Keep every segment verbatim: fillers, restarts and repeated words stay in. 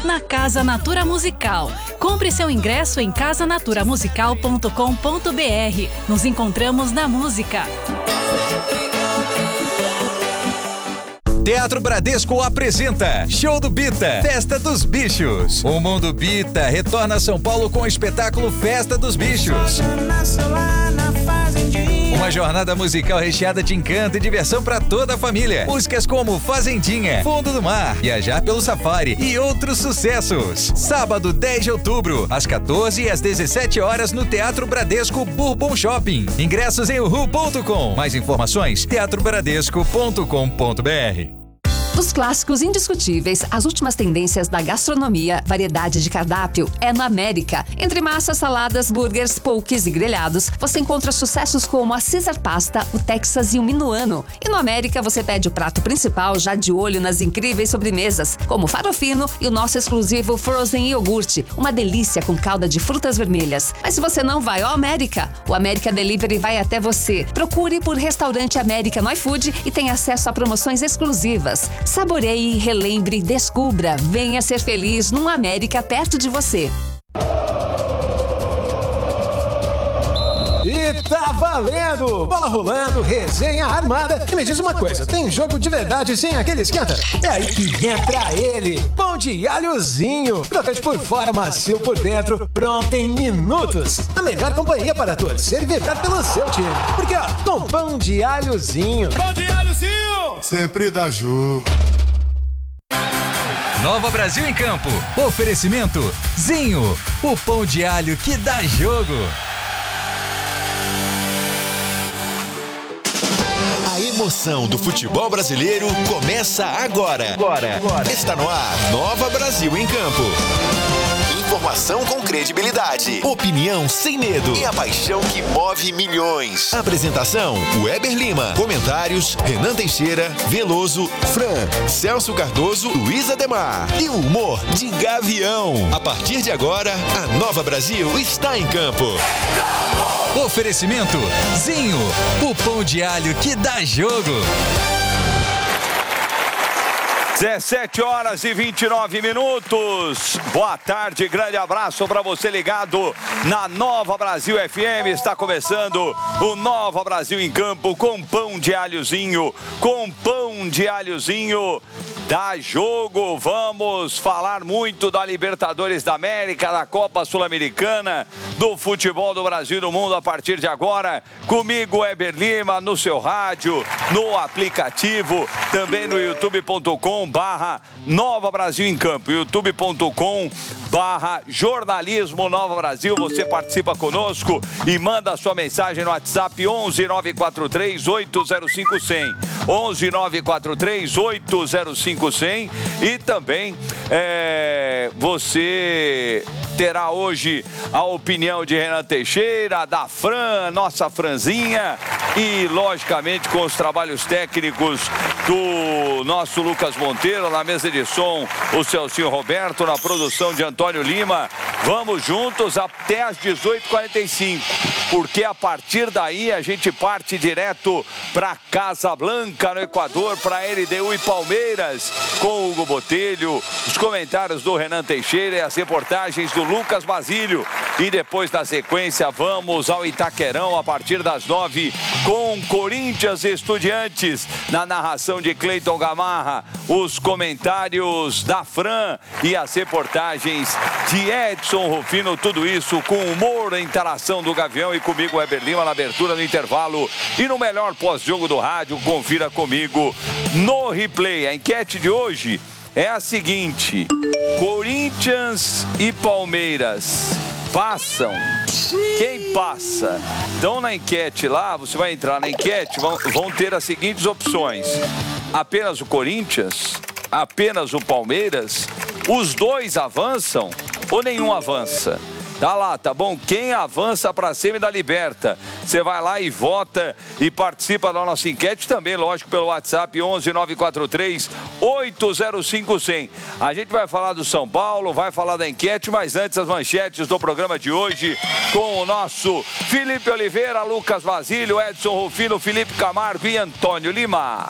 na Casa Natura Musical. Compre seu ingresso em casa natura musical ponto com ponto br. Nos encontramos na música. Teatro Bradesco apresenta Show do Bita, Festa dos Bichos. O Mundo Bita retorna a São Paulo com o espetáculo Festa dos Bichos. Uma jornada musical recheada de encanto e diversão para toda a família. Músicas como Fazendinha, Fundo do Mar, Viajar pelo Safari e outros sucessos. Sábado, dez de outubro, às quatorze e às dezessete horas no Teatro Bradesco Bourbon Shopping. Ingressos em uhu ponto com. Mais informações, teatro bradesco ponto com ponto br. Dos clássicos indiscutíveis, as últimas tendências da gastronomia, variedade de cardápio é no América. Entre massas, saladas, burgers, poques e grelhados, você encontra sucessos como a Caesar Pasta, o Texas e o Minuano. E no América você pede o prato principal já de olho nas incríveis sobremesas, como o farofino e o nosso exclusivo Frozen Iogurte, uma delícia com calda de frutas vermelhas. Mas se você não vai ao América, o América Delivery vai até você. Procure por Restaurante América no iFood e tenha acesso a promoções exclusivas. Saboreie, relembre, descubra. Venha ser feliz num América perto de você. E tá valendo! Bola rolando, resenha armada. E me diz uma coisa, tem jogo de verdade sem aquele esquenta? É aí que entra ele, pão de alhozinho. Crocante por fora, macio por dentro, pronto em minutos. A melhor companhia para torcer e vibrar pelo seu time. Porque ó, com pão de alhozinho. Pão de alhozinho! Sempre dá jogo. Nova Brasil em Campo. Oferecimento Zinho, o pão de alho que dá jogo. A emoção do futebol brasileiro começa agora. Agora. Agora. Está no ar, Nova Brasil em Campo. Informação com credibilidade, opinião sem medo e a paixão que move milhões. Apresentação, Weber Lima. Comentários, Renan Teixeira, Veloso, Fran, Celso Cardoso, Luiz Ademar. E o humor de Gavião. A partir de agora, a Nova Brasil está em campo. Oferecimento Zinho, o pão de alho que dá jogo. dezessete horas e vinte e nove minutos. Boa tarde, grande abraço para você ligado na Nova Brasil F M. Está começando o Nova Brasil em Campo com pão de alhozinho, com pão de alhozinho. Dá jogo, vamos falar muito da Libertadores da América, da Copa Sul-Americana, do futebol do Brasil e do mundo a partir de agora. Comigo, Weber Lima, no seu rádio, no aplicativo, também no youtube ponto com barra Nova Brasil em Campo, youtube ponto com barra jornalismo Nova Brasil. Você participa conosco e manda a sua mensagem no WhatsApp onze nove quatro três oito zero cinco zero zero. onze nove quatro três oito zero cinco zero zero. E também é, você terá hoje a opinião de Renan Teixeira, da Fran, nossa Franzinha, e logicamente com os trabalhos técnicos do nosso Lucas Monteiro, na mesa de som o Celcinho Roberto, na produção de Antônio Lima. Vamos juntos até às dezoito e quarenta e cinco, porque a partir daí a gente parte direto para Casablanca, no Equador, para L D U e Palmeiras, com o Hugo Botelho, os comentários do Renan Teixeira e as reportagens do Lucas Basílio. E depois da sequência vamos ao Itaquerão a partir das nove com Corinthians e Estudiantes, na narração de Cleiton Gamarra, os comentários da Fran e as reportagens de Edson Rufino, tudo isso com humor, a interação do Gavião e comigo, Weber Lima, na abertura do intervalo e no melhor pós-jogo do rádio. Confira comigo no replay. A enquete de hoje é a seguinte: Corinthians e Palmeiras passam? Quem passa? Então na enquete lá, você vai entrar na enquete, vão, vão ter as seguintes opções: apenas o Corinthians, apenas o Palmeiras, os dois avançam ou nenhum avança? Tá lá, tá bom? Quem avança para cima da Liberta? Você vai lá e vota e participa da nossa enquete também, lógico, pelo WhatsApp onze nove quatro três oito zero cinco zero zero. A gente vai falar do São Paulo, vai falar da enquete, mas antes as manchetes do programa de hoje com o nosso Felipe Oliveira, Lucas Basílio, Edson Rufino, Felipe Camargo e Antônio Lima.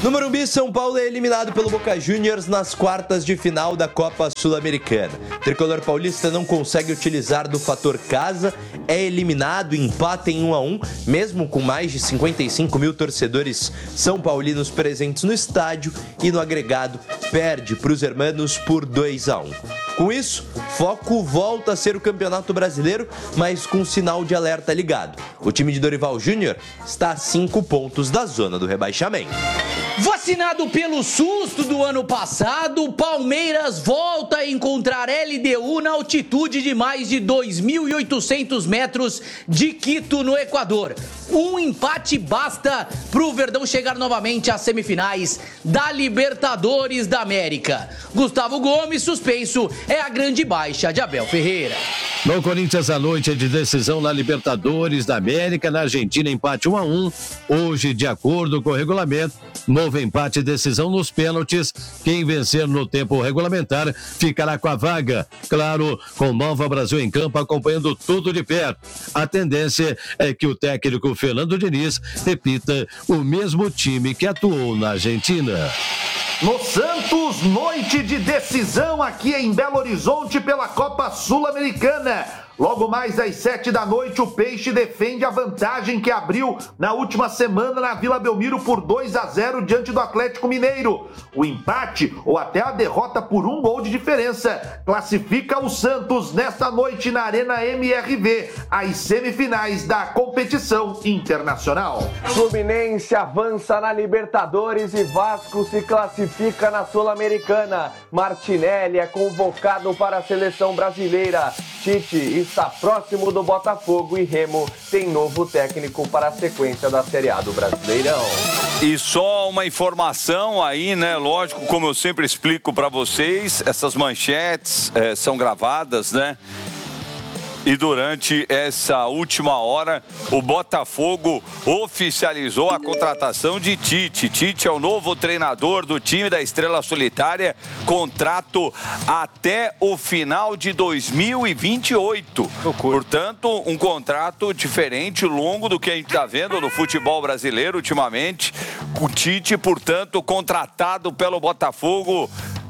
No Morumbi, São Paulo é eliminado pelo Boca Juniors nas quartas de final da Copa Sul-Americana. O tricolor paulista não consegue utilizar do fator casa, é eliminado, empata em um a um, mesmo com mais de cinquenta e cinco mil torcedores são paulinos presentes no estádio e no agregado perde para os hermanos por dois a um. Com isso, foco volta a ser o Campeonato Brasileiro, mas com sinal de alerta ligado. O time de Dorival Júnior está a cinco pontos da zona do rebaixamento. Vacinado pelo susto do ano passado, Palmeiras volta a encontrar L D U na altitude de mais de dois mil e oitocentos metros de Quito, no Equador. Um empate basta para o Verdão chegar novamente às semifinais da Libertadores da América. Gustavo Gomes, suspenso, é a grande baixa de Abel Ferreira. No Corinthians, a noite é de decisão na Libertadores da América. Na Argentina, empate um a um. Hoje, de acordo com o regulamento, novo empate e decisão nos pênaltis. Quem vencer no tempo regulamentar ficará com a vaga. Claro, com Nova Brasil em campo acompanhando tudo de perto. A tendência é que o técnico Fernando Diniz repita o mesmo time que atuou na Argentina. No Santos, noite de decisão aqui em Belo Horizonte pela Copa Sul-Americana. Logo mais às sete da noite, o Peixe defende a vantagem que abriu na última semana na Vila Belmiro por dois a zero diante do Atlético Mineiro. O empate ou até a derrota por um gol de diferença classifica o Santos nesta noite na Arena M R V, às semifinais da competição internacional. Fluminense avança na Libertadores e Vasco se classifica na Sul-Americana. Martinelli é convocado para a seleção brasileira. Tite está próximo do Botafogo e Remo tem novo técnico para a sequência da Série A do Brasileirão. E só uma informação aí, né? Lógico, como eu sempre explico para vocês, essas manchetes é, são gravadas, né? E durante essa última hora, o Botafogo oficializou a contratação de Tite. Tite é o novo treinador do time da Estrela Solitária, contrato até o final de dois mil e vinte e oito. Portanto, um contrato diferente, longo do que a gente está vendo no futebol brasileiro ultimamente. O Tite, portanto, contratado pelo Botafogo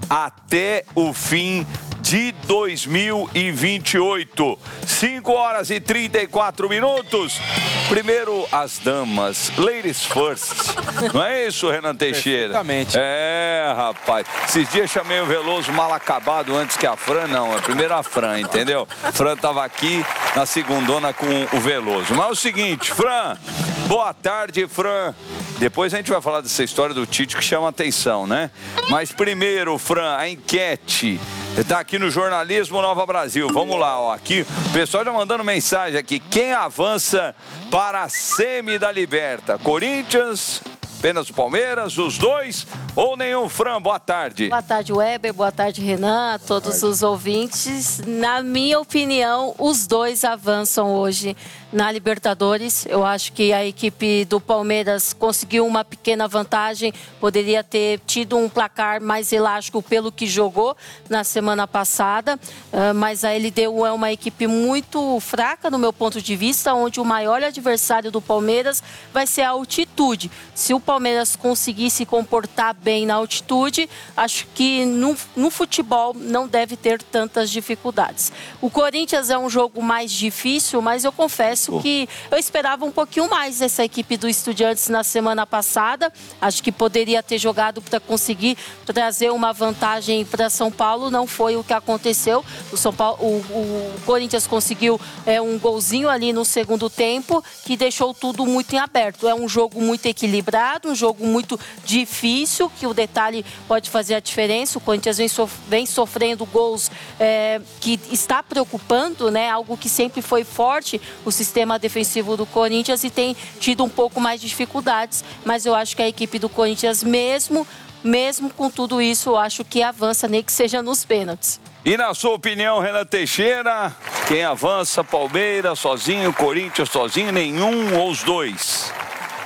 até o fim de dois mil e vinte e oito. cinco horas e trinta e quatro minutos. Primeiro, as damas. Ladies first. Não é isso, Renan Teixeira? Perfeitamente. É, rapaz. Esses dias chamei o Veloso mal acabado antes que a Fran. Não, é primeiro a Fran, entendeu? Fran tava aqui na segundona com o Veloso. Mas é o seguinte, Fran. Boa tarde, Fran. Depois a gente vai falar dessa história do Tite que chama atenção, né? Mas primeiro, Fran, a enquete está aqui no Jornalismo Nova Brasil. Vamos lá, ó. Aqui, o pessoal já mandando mensagem aqui. Quem avança para a semi da Liberta? Corinthians, apenas o Palmeiras, os dois ou nenhum? Fran, boa tarde. Boa tarde, Weber. Boa tarde, Renan. A todos os ouvintes. Na minha opinião, os dois avançam hoje na Libertadores. Eu acho que a equipe do Palmeiras conseguiu uma pequena vantagem, poderia ter tido um placar mais elástico pelo que jogou na semana passada, mas a L D U é uma equipe muito fraca no meu ponto de vista, onde o maior adversário do Palmeiras vai ser a altitude. Se o Palmeiras conseguir se comportar bem na altitude, acho que no, no futebol não deve ter tantas dificuldades. O Corinthians é um jogo mais difícil, mas eu confesso que eu esperava um pouquinho mais dessa equipe do Estudiantes na semana passada. Acho que poderia ter jogado para conseguir trazer uma vantagem para São Paulo. Não foi o que aconteceu. O, São Paulo, o, o Corinthians conseguiu é, um golzinho ali no segundo tempo que deixou tudo muito em aberto. É um jogo muito equilibrado, um jogo muito difícil, que o detalhe pode fazer a diferença. O Corinthians vem, sof vem sofrendo gols é, que está preocupando, né? Algo que sempre foi forte, o sistema defensivo do Corinthians, e tem tido um pouco mais de dificuldades, mas eu acho que a equipe do Corinthians, mesmo, mesmo com tudo isso, eu acho que avança, nem que seja nos pênaltis. E na sua opinião, Renan Teixeira, quem avança? Palmeiras sozinho, Corinthians sozinho, nenhum ou os dois?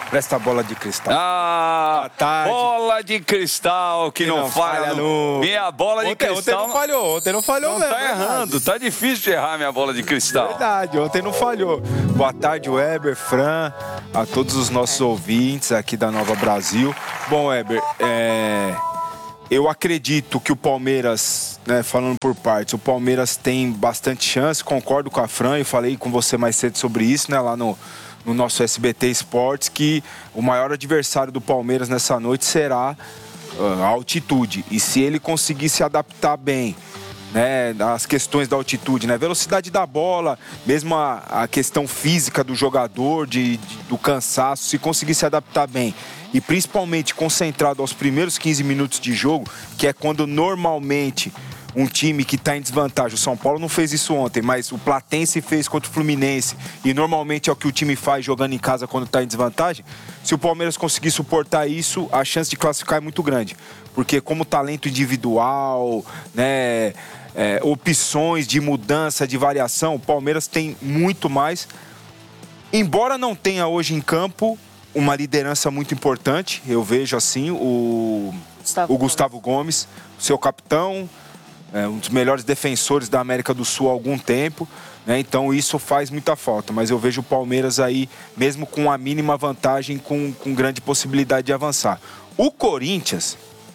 Presta a bola de cristal. Ah, bola de cristal que, que não, não falha, falha no... Minha bola de ontem, cristal... Ontem não falhou, ontem não falhou não mesmo. Tá errando, tá difícil de errar minha bola de cristal. Verdade, ontem não falhou. Boa tarde, Weber, Fran, a todos os nossos ouvintes aqui da Nova Brasil. Bom, Weber, é... eu acredito que o Palmeiras, né, falando por partes, o Palmeiras tem bastante chance, concordo com a Fran, eu falei com você mais cedo sobre isso, né, lá no... no nosso S B T Esportes, que o maior adversário do Palmeiras nessa noite será a altitude. E se ele conseguir se adaptar bem, né, as questões da altitude, né, velocidade da bola, mesmo a, a questão física do jogador, de, de, do cansaço, se conseguir se adaptar bem e principalmente concentrado aos primeiros quinze minutos de jogo, que é quando normalmente um time que está em desvantagem. O São Paulo não fez isso ontem, mas o Platense fez contra o Fluminense. E normalmente é o que o time faz jogando em casa quando está em desvantagem. Se o Palmeiras conseguir suportar isso, a chance de classificar é muito grande. Porque como talento individual, né, é, opções de mudança, de variação, o Palmeiras tem muito mais. Embora não tenha hoje em campo uma liderança muito importante, eu vejo assim o Gustavo, o Gustavo Gomes, seu capitão, é um dos melhores defensores da América do Sul há algum tempo, né? Então isso faz muita falta, mas eu vejo o Palmeiras aí, mesmo com a mínima vantagem, com, com grande possibilidade de avançar. O Corinthians,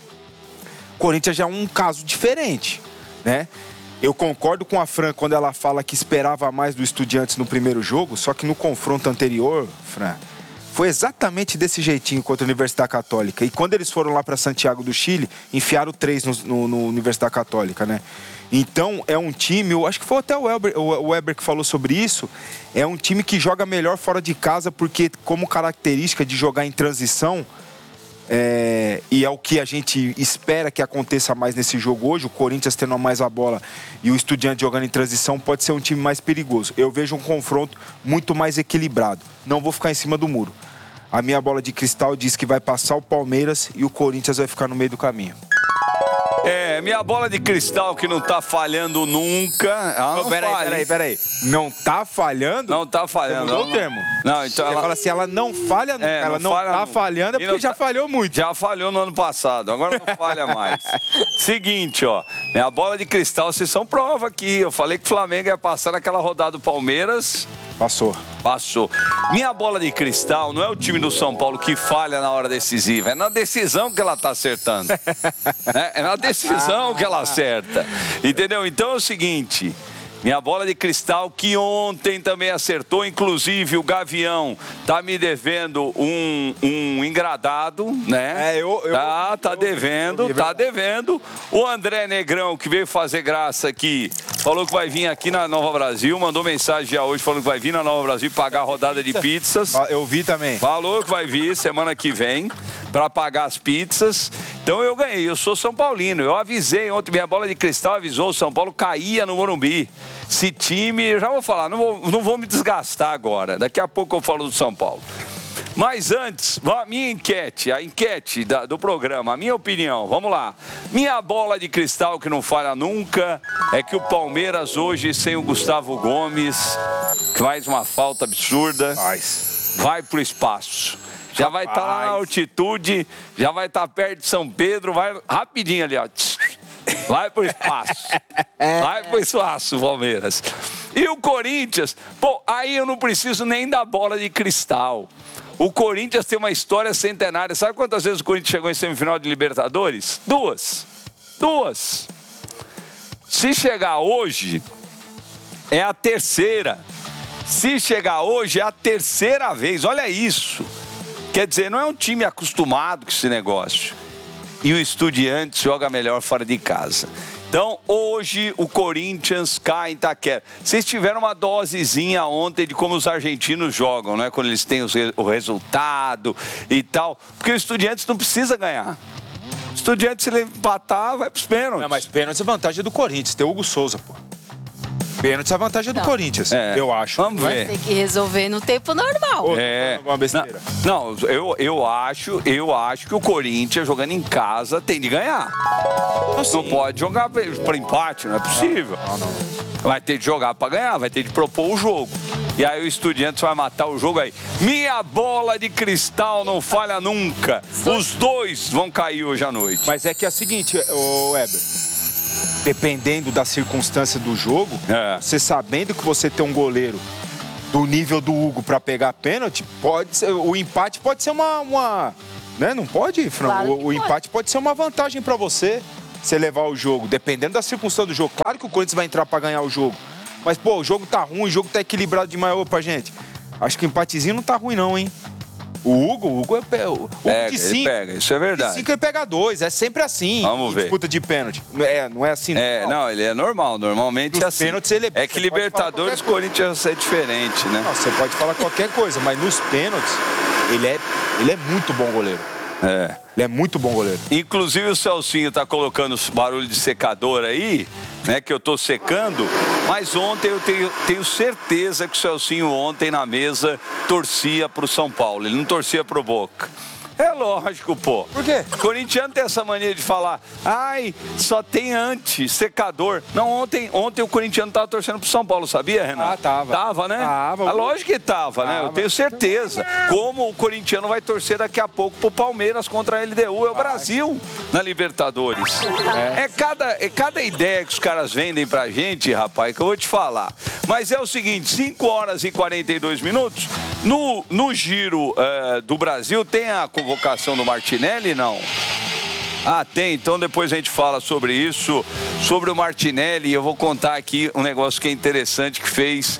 o Corinthians já é um caso diferente, né? Eu concordo com a Fran quando ela fala que esperava mais do Estudiantes no primeiro jogo, só que no confronto anterior, Fran, foi exatamente desse jeitinho contra a Universidade Católica. E quando eles foram lá para Santiago do Chile, enfiaram três no, no, no Universidade Católica, né? Então, é um time, eu acho que foi até o Weber, o Weber que falou sobre isso, é um time que joga melhor fora de casa, porque como característica de jogar em transição, é, e é o que a gente espera que aconteça mais nesse jogo hoje, o Corinthians tendo mais a bola e o Estudiante jogando em transição, pode ser um time mais perigoso. Eu vejo um confronto muito mais equilibrado. Não vou ficar em cima do muro. A minha bola de cristal diz que vai passar o Palmeiras e o Corinthians vai ficar no meio do caminho. É, minha bola de cristal que não tá falhando nunca. Ela não peraí, falha, peraí, peraí. Não tá falhando? Não tá falhando. Você mudou o termo. Não, então ela... ela fala assim, ela não falha nunca. É, ela não, não falha tá nunca. falhando, é porque já tá... falhou muito. Já falhou no ano passado, agora não falha mais. Seguinte, ó. Minha bola de cristal, vocês são prova aqui. Eu falei que o Flamengo ia passar naquela rodada do Palmeiras. Passou. Passou. Minha bola de cristal não é o time do São Paulo que falha na hora decisiva. É na decisão que ela tá acertando. é, é na decisão que ela acerta. Entendeu? Então é o seguinte... Minha bola de cristal, que ontem também acertou, inclusive o Gavião tá me devendo um, um engradado, né? É, eu... eu tá, tá eu, devendo, eu, tá devendo. O André Negrão, que veio fazer graça aqui, falou que vai vir aqui na Nova Brasil, mandou mensagem já hoje falando que vai vir na Nova Brasil pagar a rodada de pizzas. Eu vi também. Falou que vai vir semana que vem para pagar as pizzas. Então eu ganhei, eu sou São Paulino. Eu avisei ontem, minha bola de cristal avisou, o São Paulo caía no Morumbi. Esse time, eu já vou falar, não vou, não vou me desgastar agora. Daqui a pouco eu falo do São Paulo. Mas antes, a minha enquete, a enquete da, do programa, a minha opinião, vamos lá. Minha bola de cristal que não falha nunca é que o Palmeiras hoje, sem o Gustavo Gomes, que faz uma falta absurda, vai pro espaço. Já vai estar tá lá na altitude, já vai estar tá perto de São Pedro, vai rapidinho ali, ó. Vai pro espaço. Vai pro espaço, Palmeiras. E o Corinthians, pô, aí eu não preciso nem da bola de cristal. O Corinthians tem uma história centenária. Sabe quantas vezes o Corinthians chegou em semifinal de Libertadores? Duas. Duas. Se chegar hoje, é a terceira. Se chegar hoje, é a terceira vez. Olha isso. Quer dizer, não é um time acostumado com esse negócio. E o Estudiantes joga melhor fora de casa. Então, hoje, o Corinthians cai em Itaquera. Vocês tiveram uma dosezinha ontem de como os argentinos jogam, né? Quando eles têm o resultado e tal. Porque o Estudiantes não precisa ganhar. O Estudiantes, se ele empatar, vai pros pênaltis. Não, mas pênaltis é vantagem do Corinthians. Tem o Hugo Souza, pô. Pênaltis é a vantagem é do não. Corinthians, é. eu acho. Vamos ver. Tem que resolver no tempo normal. É. Uma besteira. Não, não, eu, eu, acho, eu acho que o Corinthians, jogando em casa, tem de ganhar. Assim. Não pode jogar para empate, não é possível. Não, não, não. Vai ter de jogar para ganhar, vai ter de propor o jogo. E aí o Estudiantes vai matar o jogo aí. Minha bola de cristal não falha nunca. Os dois vão cair hoje à noite. Mas é que é o seguinte, ô Weber, dependendo da circunstância do jogo, é. você sabendo que você tem um goleiro do nível do Hugo para pegar pênalti, pode ser, o empate pode ser uma... uma né? Não pode, Fran? Claro o, o pode. empate pode ser uma vantagem para você, você levar o jogo, dependendo da circunstância do jogo. Claro que o Corinthians vai entrar para ganhar o jogo. Mas, pô, o jogo tá ruim, o jogo tá equilibrado demais. Opa, gente, acho que o empatezinho não tá ruim não, hein? O Hugo, o Hugo é o Hugo pega, de cinco, ele pega, isso é verdade. De cinco ele pega dois, é sempre assim. Vamos ver. Disputa de pênalti. É, não é assim. É, não, ele é normal, normalmente é assim. Pênaltis, ele é, é que Libertadores, Corinthians é diferente, né? Não, você pode falar qualquer coisa, mas nos pênaltis, ele é, ele é muito bom goleiro. É. Ele é muito bom goleiro. Inclusive o Celcinho tá colocando barulho de secador aí, né? Que eu tô secando. Mas ontem eu tenho, tenho certeza que o Celcinho ontem na mesa torcia pro São Paulo. Ele não torcia pro Boca. É lógico, pô. Por quê? O corintiano tem essa mania de falar, ai, só tem anti-secador. Não, ontem, ontem o corintiano tava torcendo pro São Paulo, sabia, Renato? Ah, tava. Tava, né? Tava. Ah, lógico que tava, tava, né? Eu tenho certeza. Como o corintiano vai torcer daqui a pouco pro Palmeiras contra a L D U. É o Brasil na Libertadores. É, é, cada, é cada ideia que os caras vendem pra gente, rapaz, que eu vou te falar. Mas é o seguinte, cinco horas e quarenta e dois minutos, no, no giro é, do Brasil tem a convocação do Martinelli, não? Ah, tem. Então depois a gente fala sobre isso, sobre o Martinelli. Eu vou contar aqui um negócio que é interessante que fez,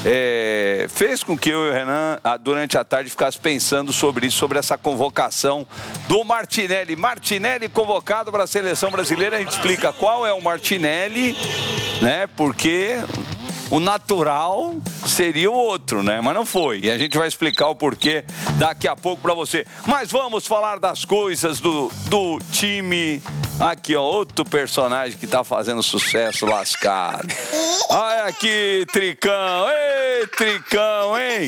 é, fez com que eu e o Renan, durante a tarde, ficasse pensando sobre isso, sobre essa convocação do Martinelli. Martinelli convocado para a seleção brasileira. A gente explica qual é o Martinelli, né? Porque o natural seria o outro, né? Mas não foi. E a gente vai explicar o porquê daqui a pouco pra você. Mas vamos falar das coisas do, do time. Aqui, ó, outro personagem que tá fazendo sucesso lascado. Olha aqui, Tricão. Ei, Tricão, hein?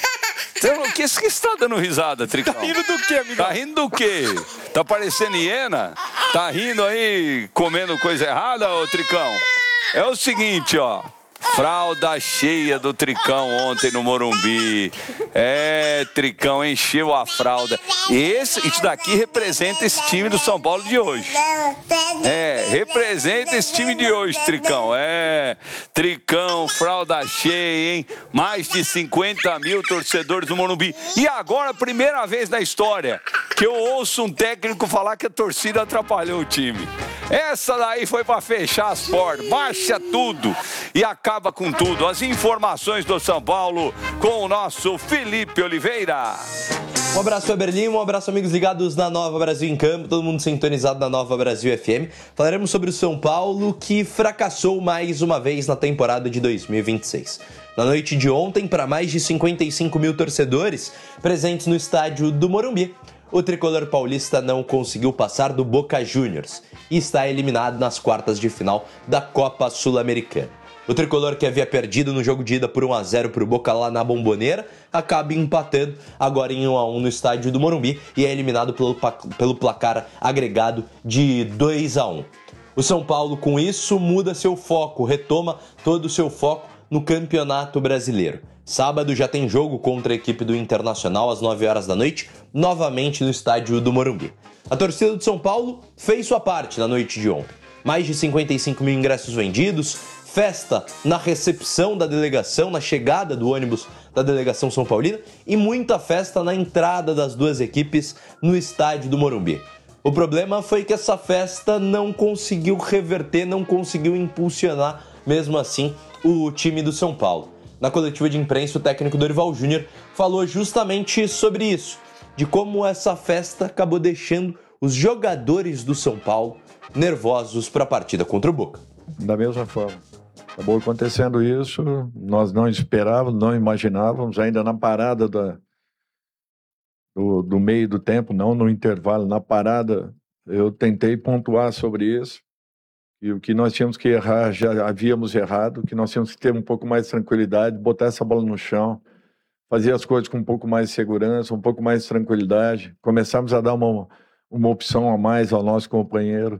O que você está dando risada, Tricão? Tá rindo do quê, amigo? Tá rindo do quê? Tá parecendo hiena? Tá rindo aí, comendo coisa errada, ô Tricão? É o seguinte, ó. Fralda cheia do Tricão ontem no Morumbi. É, Tricão encheu a fralda. Esse, isso daqui representa esse time do São Paulo de hoje. É, representa esse time de hoje, Tricão. É, Tricão, fralda cheia, hein? Mais de cinquenta mil torcedores no Morumbi. E agora, primeira vez na história que eu ouço um técnico falar que a torcida atrapalhou o time. Essa daí foi para fechar as portas, baixa tudo e acaba com tudo. As informações do São Paulo com o nosso Felipe Oliveira. Um abraço, Eberlinho, um abraço, amigos ligados na Nova Brasil em Campo, todo mundo sintonizado na Nova Brasil F M. Falaremos sobre o São Paulo, que fracassou mais uma vez na temporada de dois mil e vinte e seis. Na noite de ontem, para mais de cinquenta e cinco mil torcedores presentes no estádio do Morumbi, o tricolor paulista não conseguiu passar do Boca Juniors e está eliminado nas quartas de final da Copa Sul-Americana. O tricolor, que havia perdido no jogo de ida por um a zero para o Boca lá na Bomboneira, acaba empatando agora em um a um no estádio do Morumbi e é eliminado pelo, pelo placar agregado de dois a um. O São Paulo, com isso, muda seu foco, retoma todo o seu foco no Campeonato Brasileiro. Sábado já tem jogo contra a equipe do Internacional às nove horas da noite, novamente no estádio do Morumbi. A torcida do São Paulo fez sua parte na noite de ontem. Mais de cinquenta e cinco mil ingressos vendidos, festa na recepção da delegação, na chegada do ônibus da delegação São Paulina e muita festa na entrada das duas equipes no estádio do Morumbi. O problema foi que essa festa não conseguiu reverter, não conseguiu impulsionar, mesmo assim, o time do São Paulo. Na coletiva de imprensa, o técnico Dorival Júnior falou justamente sobre isso, de como essa festa acabou deixando os jogadores do São Paulo nervosos para a partida contra o Boca. Da mesma forma. Acabou acontecendo isso, nós não esperávamos, não imaginávamos, ainda na parada da, do, do meio do tempo, não no intervalo, na parada, eu tentei pontuar sobre isso. E o que nós tínhamos que errar, já havíamos errado, que nós tínhamos que ter um pouco mais de tranquilidade, botar essa bola no chão, fazer as coisas com um pouco mais de segurança, um pouco mais de tranquilidade. Começamos a dar uma, uma opção a mais ao nosso companheiro.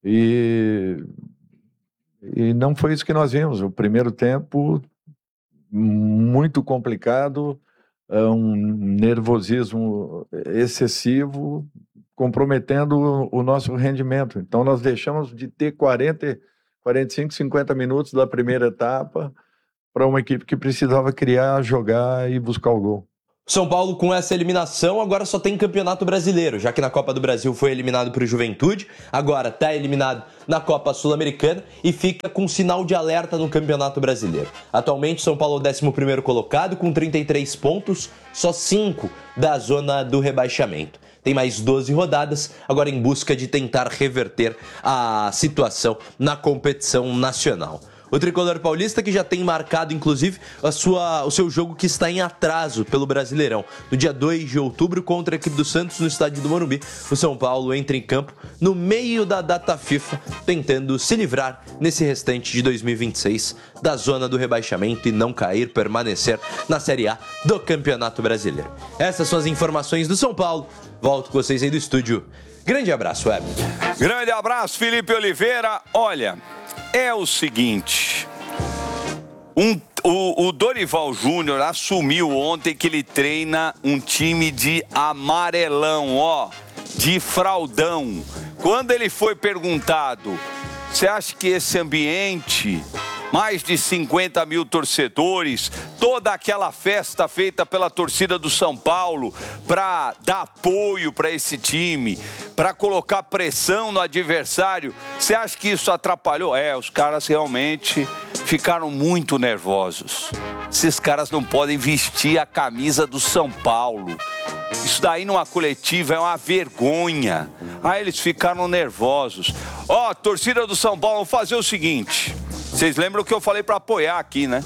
E, e não foi isso que nós vimos. O primeiro tempo, muito complicado, um nervosismo excessivo, comprometendo o nosso rendimento. Então, nós deixamos de ter quarenta, quarenta e cinco, cinquenta minutos da primeira etapa para uma equipe que precisava criar, jogar e buscar o gol. São Paulo, com essa eliminação, agora só tem Campeonato Brasileiro, já que na Copa do Brasil foi eliminado para o Juventude, agora está eliminado na Copa Sul-Americana e fica com sinal de alerta no Campeonato Brasileiro. Atualmente, São Paulo é o décimo primeiro colocado, com trinta e três pontos, só cinco da zona do rebaixamento. Tem mais doze rodadas, agora em busca de tentar reverter a situação na competição nacional. O tricolor paulista que já tem marcado, inclusive, a sua, o seu jogo que está em atraso pelo Brasileirão. No dia dois de outubro, contra a equipe do Santos, no estádio do Morumbi, o São Paulo entra em campo no meio da data FIFA, tentando se livrar, nesse restante de dois mil e vinte e seis, da zona do rebaixamento e não cair, permanecer na Série A do Campeonato Brasileiro. Essas são as informações do São Paulo. Volto com vocês aí do estúdio. Grande abraço, Web. Grande abraço, Felipe Oliveira. Olha... É o seguinte, um, o, o Dorival Júnior assumiu ontem que ele treina um time de amarelão, ó, de fraldão. Quando ele foi perguntado, você acha que esse ambiente, mais de cinquenta mil torcedores, toda aquela festa feita pela torcida do São Paulo para dar apoio para esse time, para colocar pressão no adversário, você acha que isso atrapalhou? É, os caras realmente ficaram muito nervosos. Esses caras não podem vestir a camisa do São Paulo. Isso daí numa coletiva é uma vergonha. Aí eles ficaram nervosos. Ó, torcida do São Paulo, vamos fazer o seguinte. Vocês lembram que eu falei para apoiar aqui, né?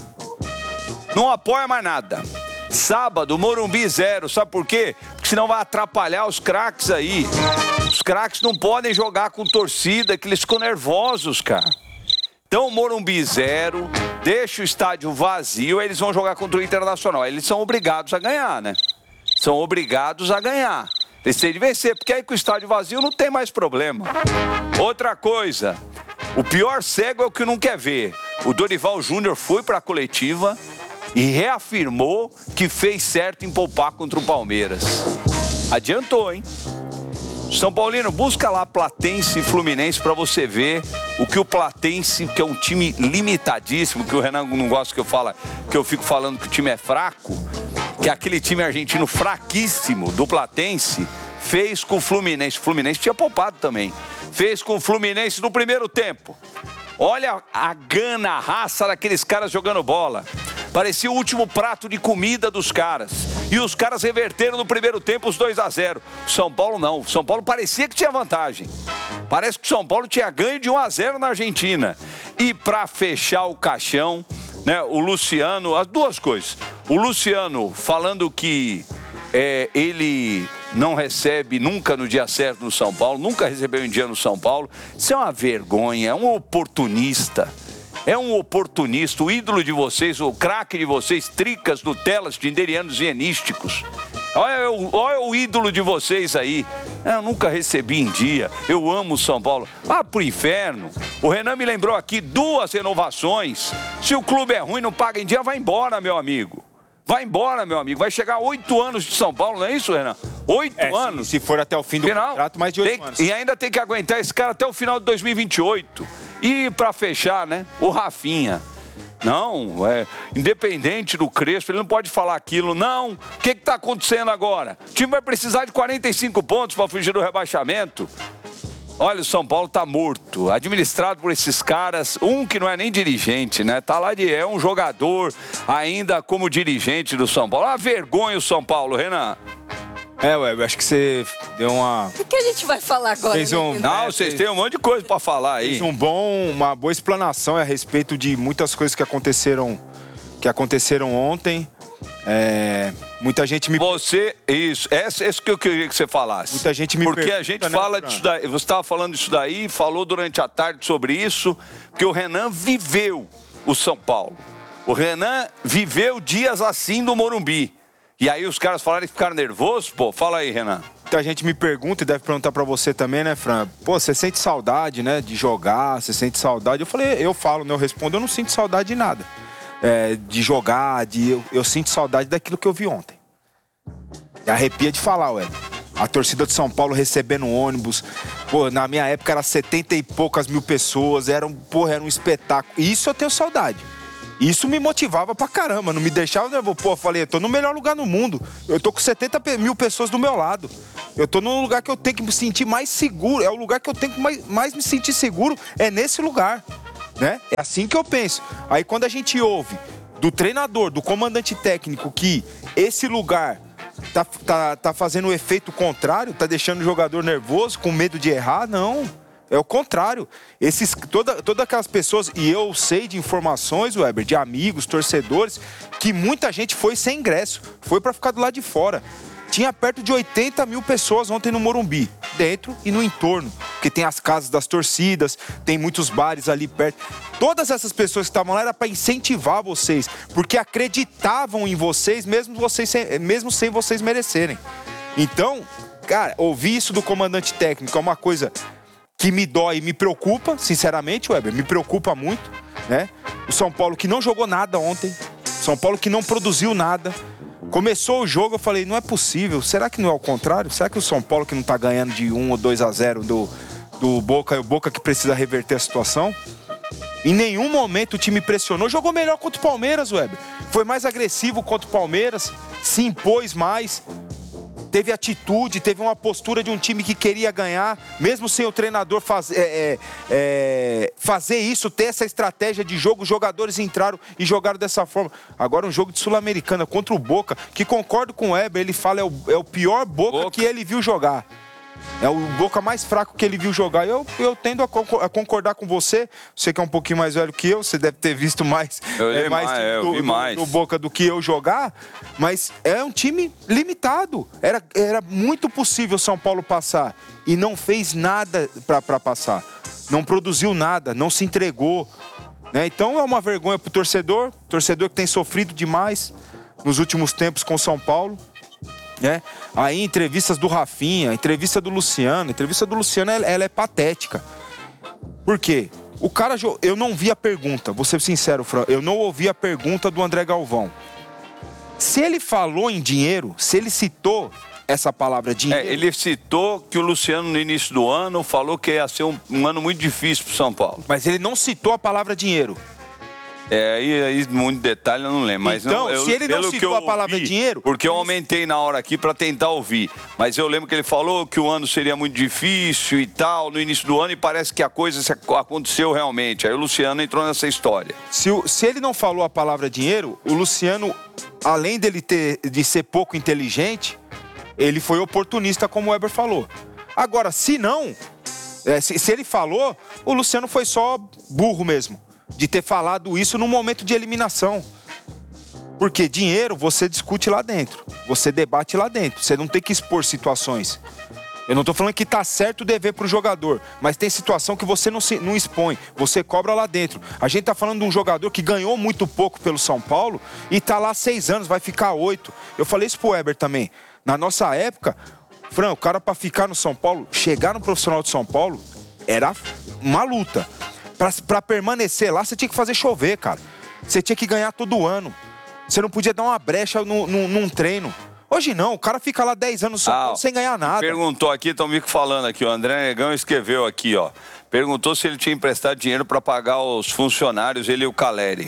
Não apoia mais nada. Sábado, Morumbi zero. Sabe por quê? Porque senão vai atrapalhar os craques aí. Os craques não podem jogar com torcida, que eles ficam nervosos, cara. Então, Morumbi zero, deixa o estádio vazio, eles vão jogar contra o Internacional. Eles são obrigados a ganhar, né? São obrigados a ganhar. Eles têm de vencer, porque aí com o estádio vazio não tem mais problema. Outra coisa, o pior cego é o que não quer ver. O Dorival Júnior foi para a coletiva e reafirmou que fez certo em poupar contra o Palmeiras. Adiantou, hein? São Paulino, busca lá Platense e Fluminense para você ver o que o Platense, que é um time limitadíssimo, que o Renan não gosta que eu falo, que eu fico falando que o time é fraco, que aquele time argentino fraquíssimo do Platense fez com o Fluminense. O Fluminense tinha poupado também. Fez com o Fluminense no primeiro tempo. Olha a gana, a raça daqueles caras jogando bola. Parecia o último prato de comida dos caras. E os caras reverteram no primeiro tempo os dois a zero. São Paulo não. São Paulo parecia que tinha vantagem. Parece que o São Paulo tinha ganho de um a zero na Argentina. E para fechar o caixão, né, o Luciano, as duas coisas. O Luciano falando que é, ele não recebe nunca no dia certo no São Paulo, nunca recebeu em dia no São Paulo. Isso é uma vergonha, é um oportunista. É um oportunista, o ídolo de vocês, o craque de vocês, tricas, nutelas, tinderianos e enísticos. Olha, olha o ídolo de vocês aí. Eu nunca recebi em dia, eu amo o São Paulo. Ah, pro inferno. O Renan me lembrou aqui duas renovações. Se o clube é ruim, não paga em dia, vai embora, meu amigo. Vai embora, meu amigo. Vai chegar oito anos de São Paulo, não é isso, Renan? Oito é, anos. Se, se for até o fim do final, contrato, mais de oito anos. E ainda tem que aguentar esse cara até o final de dois mil e vinte e oito. E para fechar, né, o Rafinha. Não, é independente do Crespo, ele não pode falar aquilo. Não, o que está acontecendo agora? O time vai precisar de quarenta e cinco pontos para fugir do rebaixamento. Olha, o São Paulo tá morto, administrado por esses caras, um que não é nem dirigente, né? Tá lá de, é um jogador ainda como dirigente do São Paulo. Uma vergonha o São Paulo, Renan. É, ué, eu acho que você deu uma... O que a gente vai falar agora? Fez um... Não, vocês têm um monte de coisa pra falar aí. Fez um bom, uma boa explanação a respeito de muitas coisas que aconteceram, que aconteceram ontem. É, muita gente me... Você, isso, essa, essa que eu queria que você falasse. Muita gente me Porque pergunta, a gente né, fala Fran? disso daí, você estava falando disso daí, falou durante a tarde sobre isso, porque o Renan viveu o São Paulo. O Renan viveu dias assim do Morumbi. E aí os caras falaram que ficaram nervosos, pô, fala aí, Renan. Muita gente me pergunta e deve perguntar pra você também, né, Fran? Pô, você sente saudade, né, de jogar, você sente saudade? Eu falei, eu falo, né, eu respondo, eu não sinto saudade de nada. é, de jogar, de, eu, eu sinto saudade daquilo que eu vi ontem. E arrepia de falar, ué. A torcida de São Paulo recebendo ônibus. Pô, na minha época era setenta e poucas mil pessoas. Era um, porra, era um espetáculo. Isso eu tenho saudade. Isso me motivava pra caramba. Não me deixava nervoso. Pô, eu falei, eu tô no melhor lugar no mundo. Eu tô com setenta mil pessoas do meu lado. Eu tô num lugar que eu tenho que me sentir mais seguro. É o lugar que eu tenho que mais, mais me sentir seguro. É nesse lugar. Né? É assim que eu penso. Aí quando a gente ouve do treinador, do comandante técnico, que esse lugar tá, tá, tá fazendo o efeito contrário, tá deixando o jogador nervoso, com medo de errar, não. É o contrário. Esses, toda, todas aquelas pessoas, e eu sei de informações, Weber, de amigos, torcedores, que muita gente foi sem ingresso, foi para ficar do lado de fora. Tinha perto de oitenta mil pessoas ontem no Morumbi, dentro e no entorno, porque tem as casas das torcidas, tem muitos bares ali perto. Todas essas pessoas que estavam lá era para incentivar vocês, porque acreditavam em vocês, mesmo, vocês sem, mesmo sem vocês merecerem. Então, cara, ouvir isso do comandante técnico é uma coisa que me dói e me preocupa, sinceramente, Weber, me preocupa muito, né? O São Paulo que não jogou nada ontem, São Paulo que não produziu nada. Começou o jogo, eu falei, não é possível. Será que não é o contrário? Será que o São Paulo que não tá ganhando de um ou dois a zero do, do Boca, é o Boca que precisa reverter a situação? Em nenhum momento o time pressionou. Jogou melhor contra o Palmeiras, Weber. Foi mais agressivo contra o Palmeiras, se impôs mais. Teve atitude, teve uma postura de um time que queria ganhar, mesmo sem o treinador faz, é, é, é, fazer isso, ter essa estratégia de jogo. Os jogadores entraram e jogaram dessa forma. Agora um jogo de Sul-Americana contra o Boca, que concordo com o Weber, ele fala é o, é o pior Boca, Boca que ele viu jogar. É o Boca mais fraco que ele viu jogar. Eu, eu tendo a concordar com você. Você que é um pouquinho mais velho que eu, você deve ter visto mais, eu é, mais, mais é, eu do, vi mais. Do, do Boca do que eu jogar. Mas é um time limitado. Era, era muito possível o São Paulo passar. E não fez nada para passar. Não produziu nada, não se entregou. Né? Então é uma vergonha pro torcedor. Torcedor que tem sofrido demais nos últimos tempos com o São Paulo. Né? Aí entrevistas do Rafinha, entrevista do Luciano, entrevista do Luciano ela, ela é patética. Por quê? O cara, eu não vi a pergunta, vou ser sincero, Fran, eu não ouvi a pergunta do André Galvão. Se ele falou em dinheiro, se ele citou essa palavra dinheiro... É, ele citou que o Luciano no início do ano falou que ia ser um, um ano muito difícil pro São Paulo. Mas ele não citou a palavra dinheiro. É, aí, aí muito detalhe eu não lembro. Mas então, não, eu, se ele não citou a palavra ouvi, dinheiro... Porque eu aumentei na hora aqui para tentar ouvir. Mas eu lembro que ele falou que o ano seria muito difícil e tal, no início do ano, e parece que a coisa aconteceu realmente. Aí o Luciano entrou nessa história. Se, o, se ele não falou a palavra dinheiro, o Luciano, além dele ter, de ser pouco inteligente, ele foi oportunista, como o Weber falou. Agora, se não, é, se, se ele falou, o Luciano foi só burro mesmo. De ter falado isso num momento de eliminação. Porque dinheiro você discute lá dentro. Você debate lá dentro. Você não tem que expor situações. Eu não tô falando que tá certo o dever pro jogador. Mas tem situação que você não, se, não expõe. Você cobra lá dentro. A gente tá falando de um jogador que ganhou muito pouco pelo São Paulo e tá lá seis anos, vai ficar oito. Eu falei isso pro Weber também. Na nossa época, Fran, o cara pra ficar no São Paulo, chegar no profissional de São Paulo, era uma luta. Pra, pra permanecer lá, você tinha que fazer chover, cara. Você tinha que ganhar todo ano. Você não podia dar uma brecha no, no, num treino. Hoje não, o cara fica lá dez anos só ah, sem ganhar nada. Perguntou aqui, estão me falando aqui, o André Negão escreveu aqui, ó. Perguntou se ele tinha emprestado dinheiro para pagar os funcionários, ele e o Caleri.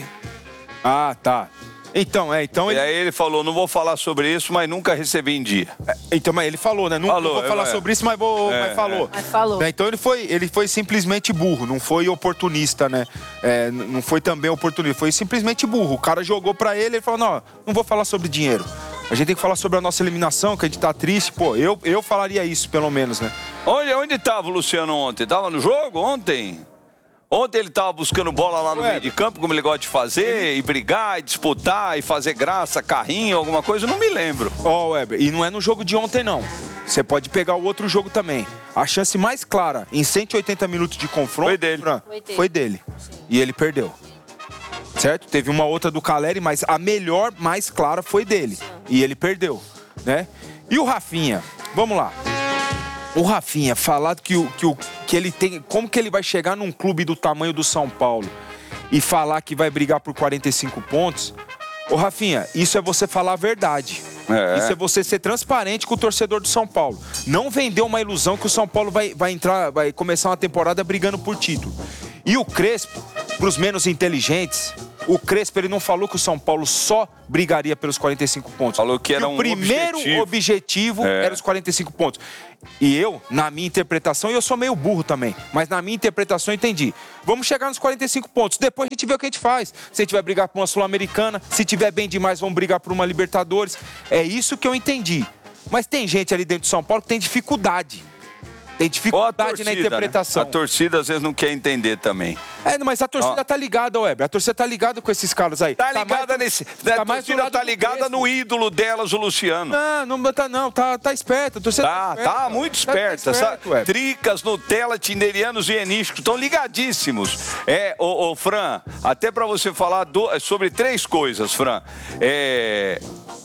Ah, tá. Então, é, então... E ele... aí ele falou, não vou falar sobre isso, mas nunca recebi em dia. É, então, mas ele falou, né? Não, falou, não vou falar é, sobre isso, mas, vou, é, mas falou. É. Mas falou. Então ele foi, ele foi simplesmente burro, não foi oportunista, né? É, não foi também oportunista, foi simplesmente burro. O cara jogou pra ele, ele falou, não, não vou falar sobre dinheiro. A gente tem que falar sobre a nossa eliminação, que a gente tá triste. Pô, eu, eu falaria isso, pelo menos, né? Onde, onde tava o Luciano ontem? Tava no jogo ontem? Ontem ele tava buscando bola lá no Ué, meio de campo, como ele gosta de fazer, ele... e brigar, e disputar, e fazer graça, carrinho, alguma coisa, eu não me lembro. Ó, oh, Weber, e não é no jogo de ontem, não. Você pode pegar o outro jogo também. A chance mais clara, em cento e oitenta minutos de confronto... Foi dele. Fran, foi dele. Foi dele. E ele perdeu. Certo? Teve uma outra do Caleri, mas a melhor, mais clara, foi dele. E ele perdeu, né? E o Rafinha? Vamos lá. O Rafinha, falar que, o, que, o, que ele tem... Como que ele vai chegar num clube do tamanho do São Paulo e falar que vai brigar por quarenta e cinco pontos, ô Rafinha, isso é você falar a verdade. É. Isso é você ser transparente com o torcedor do São Paulo. Não vender uma ilusão que o São Paulo vai, vai entrar, vai começar uma temporada brigando por título. E o Crespo, para os menos inteligentes, o Crespo ele não falou que o São Paulo só brigaria pelos quarenta e cinco pontos. Falou que era um objetivo. O primeiro objetivo, objetivo é. era os quarenta e cinco pontos. E eu, na minha interpretação, e eu sou meio burro também, mas na minha interpretação eu entendi. Vamos chegar nos quarenta e cinco pontos, depois a gente vê o que a gente faz. Se a gente vai brigar por uma Sul-Americana, se tiver bem demais, vamos brigar por uma Libertadores. É isso que eu entendi. Mas tem gente ali dentro de São Paulo que tem dificuldade. Tem dificuldade torcida, na interpretação. Né? A torcida às vezes não quer entender também. É, mas a torcida Ó. tá ligada, Weber. A torcida tá ligada com esses caras aí. Tá ligada tá nesse... Tá a torcida tá ligada no ídolo delas, o Luciano. Não, não tá não. Tá, tá esperta. A torcida tá, tá, tá muito esperta. Tá esperto, sabe? Tricas, Nutella, tinderianos e enísticos estão ligadíssimos. É, ô, ô Fran, até pra você falar do... sobre três coisas, Fran. É...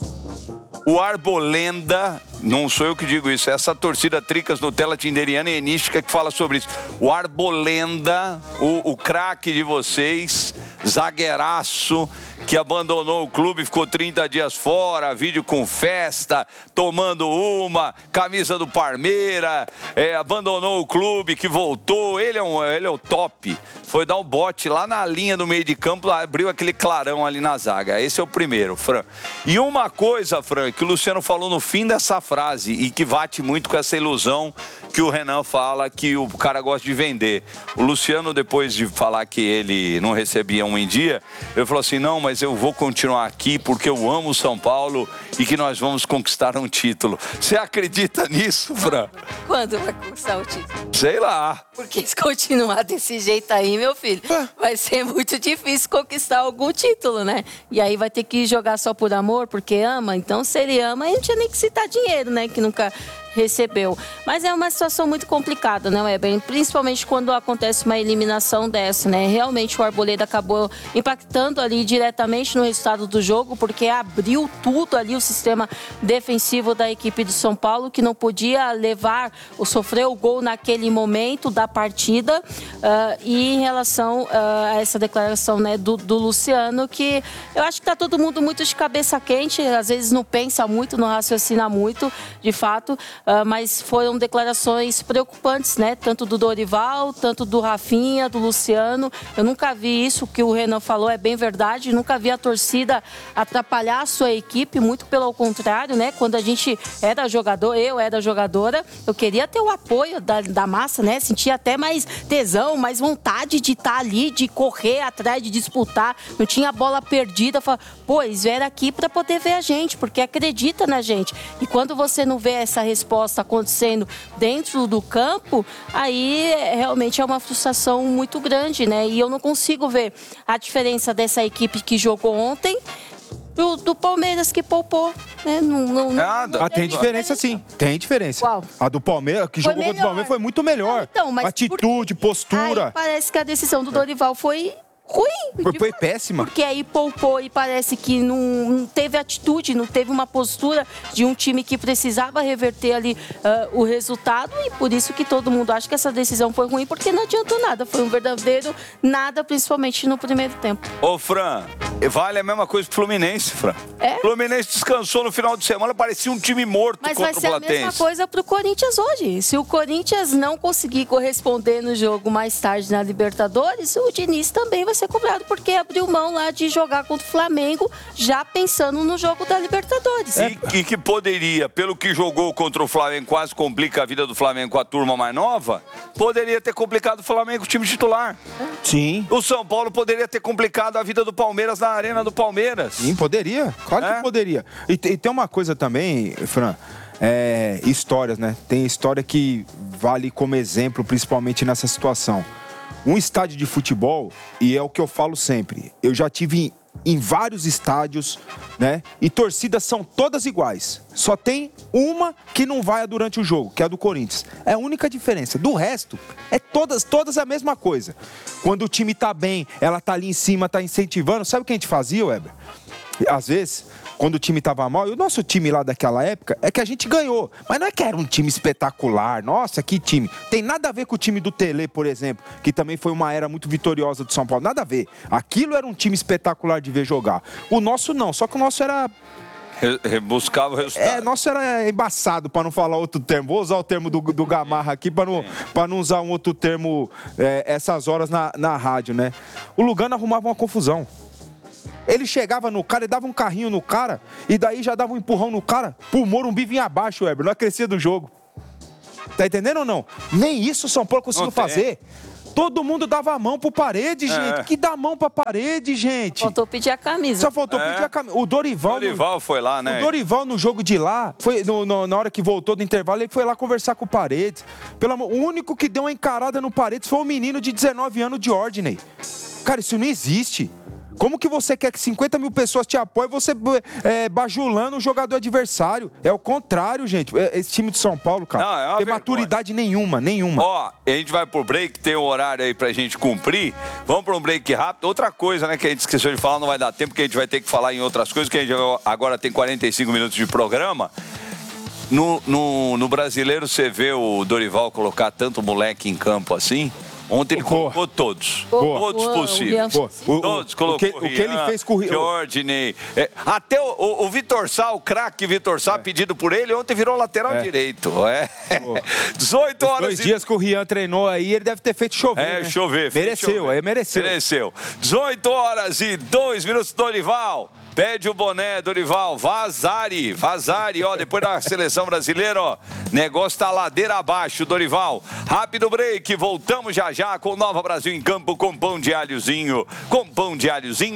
O Arbolenda, não sou eu que digo isso, é essa torcida Tricas, Nutella, Tinderiana e Enística que fala sobre isso. O Arbolenda, o, o craque de vocês, zagueiraço, que abandonou o clube, ficou trinta dias fora, vídeo com festa, tomando uma, camisa do Parmeira, é, abandonou o clube, que voltou, ele é, um, ele é o top. Foi dar um bote lá na linha do meio de campo, abriu aquele clarão ali na zaga. Esse é o primeiro, Fran. E uma coisa, Fran, que o Luciano falou no fim dessa frase e que bate muito com essa ilusão que o Renan fala que o cara gosta de vender. O Luciano, depois de falar que ele não recebia um em dia, ele falou assim, não, mas eu vou continuar aqui porque eu amo o São Paulo e que nós vamos conquistar um título. Você acredita nisso, Fran? Quando vai conquistar o título? Sei lá. Porque se continuar desse jeito aí, meu filho, vai ser muito difícil conquistar algum título, né? E aí vai ter que jogar só por amor, porque ama. Então, se ele ama, aí não tinha nem que citar dinheiro, né? Que nunca recebeu. Mas é uma situação muito complicada, né, Weber? Principalmente quando acontece uma eliminação dessa, né? Realmente o Arboleda acabou impactando ali diretamente no resultado do jogo, porque abriu tudo ali o sistema defensivo da equipe do São Paulo, que não podia levar ou sofrer o gol naquele momento da partida. Uh, e em relação uh, a essa declaração, né, do, do Luciano, que eu acho que tá todo mundo muito de cabeça quente, às vezes não pensa muito, não raciocina muito, de fato. Uh, mas foram declarações preocupantes, né? Tanto do Dorival, tanto do Rafinha, do Luciano. Eu nunca vi isso, o que o Renan falou é bem verdade. Nunca vi a torcida atrapalhar a sua equipe, muito pelo contrário, né? Quando a gente era jogador, eu era jogadora, eu queria ter o apoio da, da massa, né? Sentia até mais tesão, mais vontade de estar ali, de correr atrás, de disputar. Não tinha bola perdida. Falava, pô, eles vieram aqui para poder ver a gente, porque acredita na gente. E quando você não vê essa resposta acontecendo dentro do campo, aí realmente é uma frustração muito grande, né? E eu não consigo ver a diferença dessa equipe que jogou ontem do, do Palmeiras que poupou, né? Não, não, Nada. não ah, tem diferença sim, tem diferença. Qual? A do Palmeiras, que foi jogou melhor. contra o Palmeiras, foi muito melhor. Então, mas atitude, por... postura. Aí parece que a decisão do Dorival foi ruim. Foi, foi péssima. Porque aí poupou e parece que não, não teve atitude, não teve uma postura de um time que precisava reverter ali uh, o resultado, e por isso que todo mundo acha que essa decisão foi ruim, porque não adiantou nada. Foi um verdadeiro nada, principalmente no primeiro tempo. Ô, Fran, vale a mesma coisa pro Fluminense, Fran. É? Fluminense descansou no final de semana, parecia um time morto Mas contra vai ser o Platense. a mesma coisa pro Corinthians hoje. Se o Corinthians não conseguir corresponder no jogo mais tarde na Libertadores, o Diniz também vai ser cobrado, porque abriu mão lá de jogar contra o Flamengo, já pensando no jogo da Libertadores. E, e que poderia, pelo que jogou contra o Flamengo, quase complica a vida do Flamengo com a turma mais nova, poderia ter complicado o Flamengo com o time titular. Sim. O São Paulo poderia ter complicado a vida do Palmeiras na arena do Palmeiras. Sim, poderia. Claro é? que poderia. E, e tem uma coisa também, Fran, é, histórias, né? Tem história que vale como exemplo, principalmente nessa situação. Um estádio de futebol, e é o que eu falo sempre, eu já tive em, em vários estádios, né? E torcidas são todas iguais. Só tem uma que não vai durante o jogo, que é a do Corinthians. É a única diferença. Do resto, é todas, todas a mesma coisa. Quando o time tá bem, ela tá ali em cima, tá incentivando. Sabe o que a gente fazia, Weber? às vezes, quando o time tava mal, e o nosso time lá daquela época, é que a gente ganhou. Mas não é que era um time espetacular. Nossa, que time. Tem nada a ver com o time do Tele, por exemplo, que também foi uma era muito vitoriosa do São Paulo. Nada a ver. Aquilo era um time espetacular de ver jogar. O nosso não, só que o nosso era... Buscava o resultado. É, nosso era embaçado, para não falar outro termo. Vou usar o termo do, do Gamarra aqui, para não, pra não usar um outro termo é, essas horas na, na rádio, né? O Lugano arrumava uma confusão. Ele chegava no cara e dava um carrinho no cara, e daí já dava um empurrão no cara, o Morumbi vinha abaixo, Weber, não acrescia do jogo. Tá entendendo ou não? Nem isso o São Paulo conseguiu fazer. Todo mundo dava a mão pro Parede, gente. É. Que dá a mão pra Parede, gente? Faltou pedir a camisa. Só faltou é. pedir a camisa. O Dorival... O Dorival no... foi lá, né? O Dorival, no jogo de lá, foi no, no, na hora que voltou do intervalo, ele foi lá conversar com o Paredes. Pelo amor... O único que deu uma encarada no Paredes foi o menino de dezenove anos de Ordney. Cara, isso não existe. Como que você quer que cinquenta mil pessoas te apoiem você é, bajulando o jogador adversário? É o contrário, gente. Esse time de São Paulo, cara, não, é tem vergonha. Maturidade nenhuma, nenhuma. Ó, a gente vai pro break, tem um horário aí pra gente cumprir. Vamos pra um break rápido. Outra coisa, né, que a gente esqueceu de falar, não vai dar tempo, porque a gente vai ter que falar em outras coisas, que a gente agora tem quarenta e cinco minutos de programa. No, no, no Brasileiro, você vê o Dorival colocar tanto moleque em campo assim... Ontem ele Boa. colocou todos. Boa. Todos Boa. possíveis. Boa. Todos colocou. O que, o que ele fez com o Rian, Jorginho. É, até o, o, o Vitor Sá, o craque Vitor Sá, é. pedido por ele, ontem virou lateral é. direito. É. dezoito horas. Dois e... dias que o Rian treinou aí, ele deve ter feito chover. É, né? chover. Mereceu, chover. é, mereceu. Mereceu. dezoito horas e dois minutos, Dorival. Pede o boné, Dorival. Vazari, Vazari, ó, depois da seleção brasileira, ó, negócio tá ladeira abaixo, Dorival. Rápido break, voltamos já já com Nova Brasil em Campo, com pão de alhozinho, com pão de alhozinho.